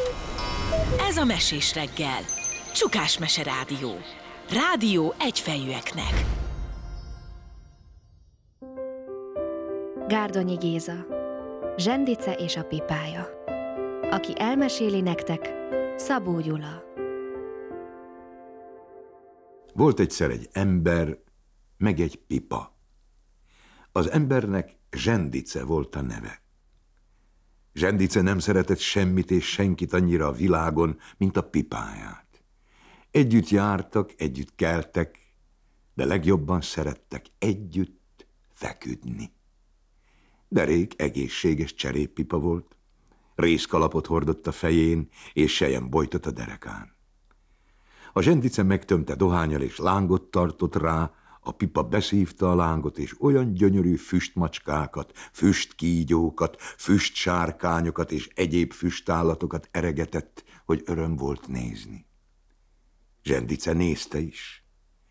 Ez a Mesés reggel. Csukás Mese Rádió. Rádió egyfejűeknek. Gárdonyi Géza. Zsendice és a pipája. Aki elmeséli nektek, Szabó Gyula. Volt egyszer egy ember, meg egy pipa. Az embernek Zsendice volt a neve. Zsendice nem szeretett semmit és senkit annyira a világon, mint a pipáját. Együtt jártak, együtt keltek, de legjobban szerettek együtt feküdni. Derék egészséges cseréppipa volt, rézkalapot hordott a fején, és selyembojtot a derekán. A Zsendice megtömte dohánnyal és lángot tartott rá, a pipa beszívta a lángot, és olyan gyönyörű füstmacskákat, füstkígyókat, füstsárkányokat és egyéb füstállatokat eregetett, hogy öröm volt nézni. Zsendice nézte is.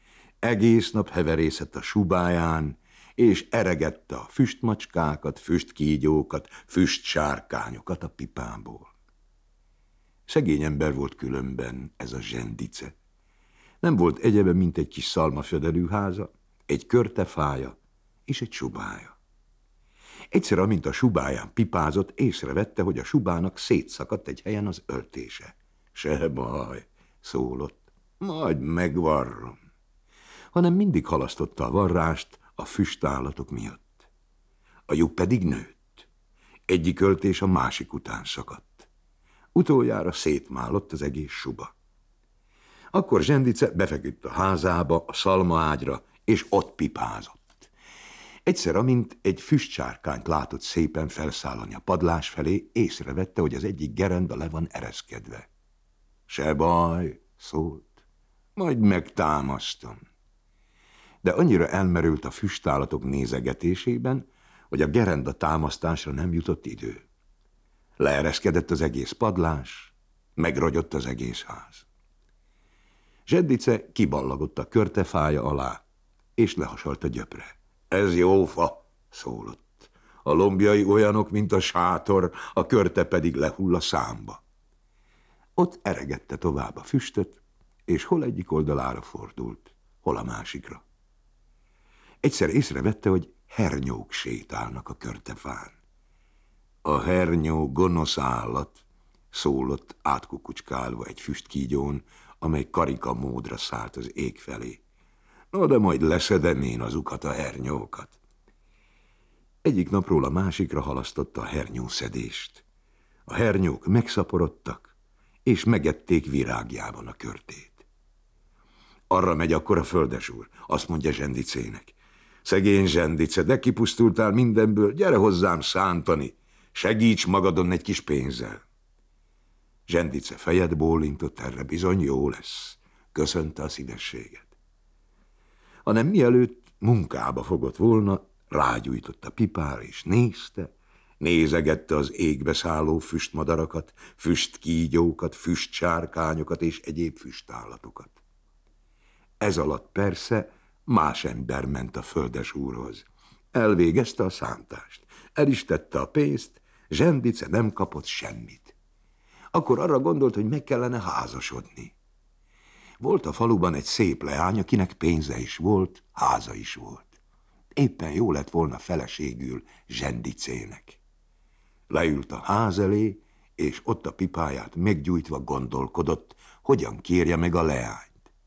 Egész nap heverészett a subáján, és eregette a füstmacskákat, füstkígyókat, füstsárkányokat a pipából. Szegény ember volt különben ez a Zsendice. Nem volt egyebe, mint egy kis szalmafödelű háza, egy körtefája és egy subája. Egyszer, amint a subáján pipázott, észrevette, hogy a subának szétszakadt egy helyen az öltése. Se baj, szólott, majd megvarrom. Hanem mindig halasztotta a varrást a füstállatok miatt. A lyuk pedig nőtt. Egyik öltés a másik után szakadt. Utoljára szétmálott az egész suba. Akkor Zsendice befeküdt a házába, a szalmaágyra, és ott pipázott. Egyszer, amint egy füstsárkányt látott szépen felszállani a padlás felé, észrevette, hogy az egyik gerenda le van ereszkedve. Se baj, szólt, majd megtámasztom. De annyira elmerült a füstállatok nézegetésében, hogy a gerenda támasztásra nem jutott idő. Leereszkedett az egész padlás, megrogyott az egész ház. Zsendice kiballagott a körtefája alá, és lehasalt a gyöpre. Ez jó fa, szólott. A lombjai olyanok, mint a sátor, a körte pedig lehull a számba. Ott eregette tovább a füstöt, és hol egyik oldalára fordult, hol a másikra. Egyszer észrevette, hogy hernyók sétálnak a körtefán. A hernyó gonosz állat, szólott átkukucskálva egy füstkígyón, amely karika módra szállt az ég felé. No, de majd leszedem én azukat a hernyókat. Egyik napról a másikra halasztotta a hernyószedést. A hernyók megszaporodtak, és megették virágjában a körtét. Arra megy akkor a földesúr, azt mondja Zsendicének. Szegény Zsendice, de kipusztultál mindenből, gyere hozzám szántani, segíts magadon egy kis pénzzel. Zsendice fejet bólintott, erre bizony jó lesz, köszönte a szívességet. Hanem mielőtt munkába fogott volna, rágyújtott a pipára, és nézegette az égbe szálló füstmadarakat, füstkígyókat, füstsárkányokat és egyéb füstállatokat. Ez alatt persze más ember ment a földesúrhoz. Elvégezte a szántást, el is tette a pénzt, Zsendice nem kapott semmit. Akkor arra gondolt, hogy meg kellene házasodni. Volt a faluban egy szép leány, akinek pénze is volt, háza is volt. Éppen jó lett volna feleségül Zsendicének. Leült a ház elé, és ott a pipáját meggyújtva gondolkodott, hogyan kérje meg a leányt.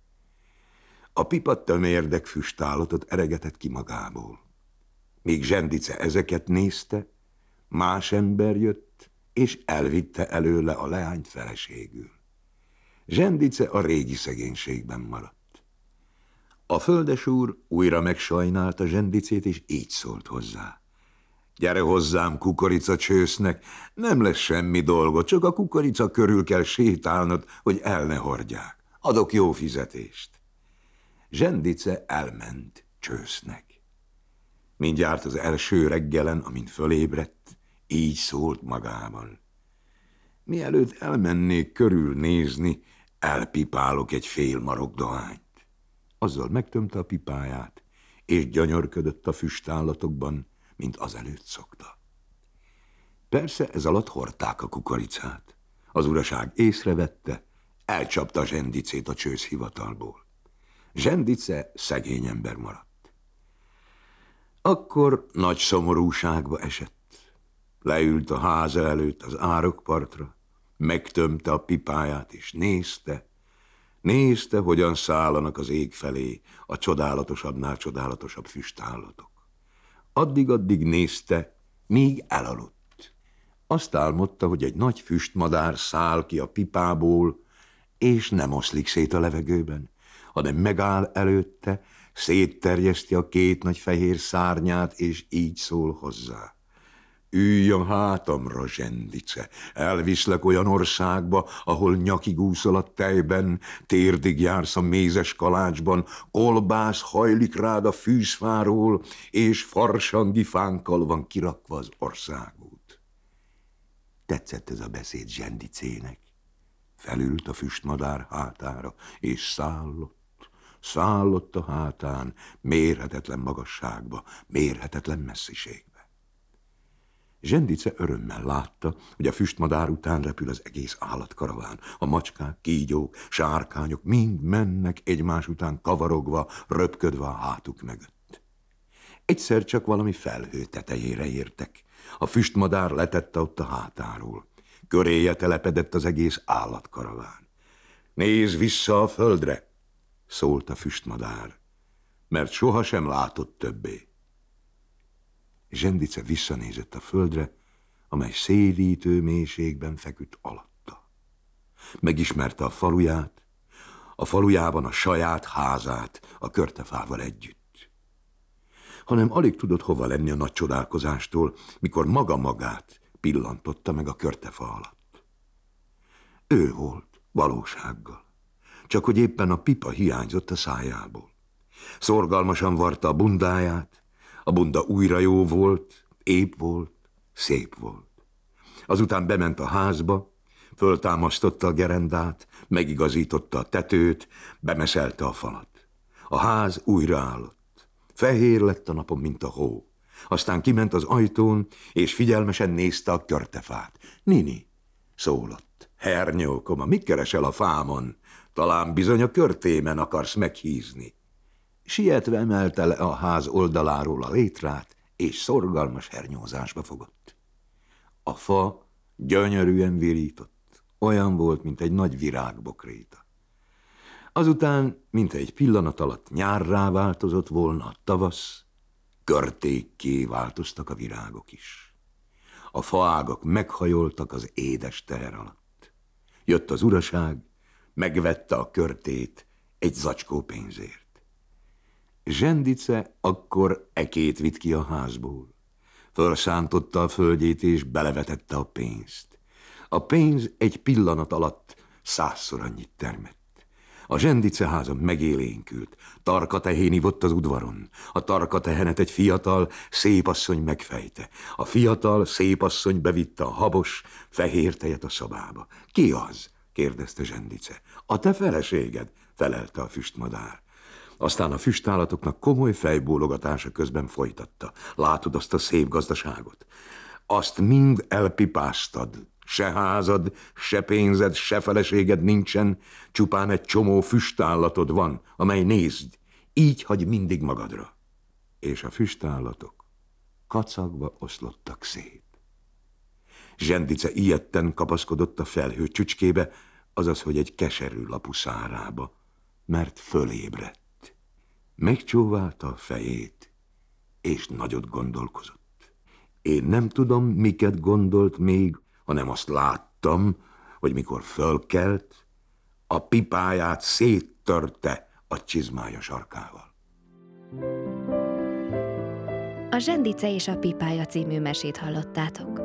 A pipa tömérdek füstállatot eregetett ki magából. Míg Zsendice ezeket nézte, más ember jött, és elvitte előle a leányt feleségül. Zsendice a régi szegénységben maradt. A földesúr újra megsajnálta Zsendicét, és így szólt hozzá. Gyere hozzám kukoricacsősznek, nem lesz semmi dolgot, csak a kukorica körül kell sétálnod, hogy el ne hordják. Adok jó fizetést. Zsendice elment csősznek. Mindjárt az első reggelen, amint fölébredt, így szólt magában. Mielőtt elmennék körülnézni, elpipálok egy fél marok dohányt. Azzal megtömte a pipáját, és gyönyörködött a füstállatokban, mint azelőtt szokta. Persze ez alatt hordták a kukoricát. Az uraság észrevette, elcsapta Zsendicét a csőzhivatalból. Zsendice szegény ember maradt. Akkor nagy szomorúságba esett. Leült a háza előtt az árokpartra, megtömte a pipáját, és nézte, hogyan szállanak az ég felé a csodálatosabbnál csodálatosabb füstállatok. Addig nézte, míg elaludt. Azt álmodta, hogy egy nagy füstmadár száll ki a pipából, és nem oszlik szét a levegőben, hanem megáll előtte, szétterjeszti a két nagy fehér szárnyát, és így szól hozzá. Ülj a hátamra, Zsendice, elviszlek olyan országba, ahol nyakig úszol a tejben, térdig jársz a mézes kalácsban, kolbász hajlik rád a fűzfáról, és farsangi fánkkal van kirakva az országút. Tetszett ez a beszéd Zsendicének. Felült a füstmadár hátára, és szállott a hátán, mérhetetlen magasságba, mérhetetlen messziségbe. Zsendice örömmel látta, hogy a füstmadár után repül az egész állatkaraván. A macskák, kígyók, sárkányok mind mennek egymás után kavarogva, röpködve a hátuk mögött. Egyszer csak valami felhő tetejére értek. A füstmadár letette ott a hátáról. Köréje telepedett az egész állatkaraván. Nézz vissza a földre, szólt a füstmadár, mert sohasem látott többé. Zsendice visszanézett a földre, amely szédítő mélységben feküdt alatta. Megismerte a faluját, a falujában a saját házát a körtefával együtt. Hanem alig tudott hova lenni a nagy csodálkozástól, mikor maga magát pillantotta meg a körtefa alatt. Ő volt, valósággal, csak hogy éppen a pipa hiányzott a szájából. Szorgalmasan varta a bundáját, a bunda újra jó volt, épp volt, szép volt. Azután bement a házba, föltámasztotta a gerendát, megigazította a tetőt, bemeszelte a falat. A ház újra állott. Fehér lett a napon, mint a hó. Aztán kiment az ajtón, és figyelmesen nézte a körtefát. Nini, szólott. Hernyókoma, mit keresel a fámon? Talán bizony a körtémen akarsz meghízni. Sietve emelte le a ház oldaláról a létrát, és szorgalmas hernyózásba fogott. A fa gyönyörűen virított, olyan volt, mint egy nagy virágbokréta. Azután, mint egy pillanat alatt nyárrá változott volna a tavasz, körtékké változtak a virágok is. A faágak meghajoltak az édes teher alatt. Jött az uraság, megvette a körtét egy zacskó pénzért. Zsendice akkor ekét vitt ki a házból. Fölszántotta a földjét, és belevetette a pénzt. A pénz egy pillanat alatt 100-szor annyit termett. A Zsendice háza megélénkült. Tarka tehén ivott az udvaron. A tarka tehenet egy fiatal, szép asszony megfejte. A fiatal, szép asszony bevitte a habos, fehér tejet a szobába. Ki az? kérdezte Zsendice. A te feleséged, felelte a füstmadár. Aztán a füstállatoknak komoly fejbólogatása közben folytatta. Látod azt a szép gazdaságot? Azt mind elpipáztad. Se házad, se pénzed, se feleséged nincsen, csupán egy csomó füstállatod van, amely nézd, így hagy mindig magadra. És a füstállatok kacagva oszlottak szét. Zsendice ijedten kapaszkodott a felhő csücskébe, azaz, hogy egy keserű lapú szárába, mert fölébredt. Megcsóválta a fejét, és nagyot gondolkozott. Én nem tudom, miket gondolt még, hanem azt láttam, hogy mikor fölkelt, a pipáját széttörte a csizmája sarkával. A Zsendice és a pipája című mesét hallottátok.